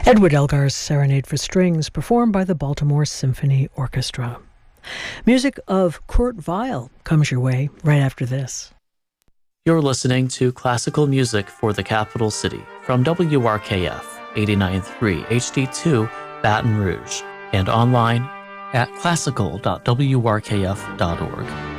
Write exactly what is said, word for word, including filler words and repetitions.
Edward Elgar's Serenade for Strings, performed by the Baltimore Symphony Orchestra. Music of Kurt Weill comes your way right after this. You're listening to classical music for the capital city from W R K F eighty-nine point three H D two Baton Rouge and online at classical dot w r k f dot org.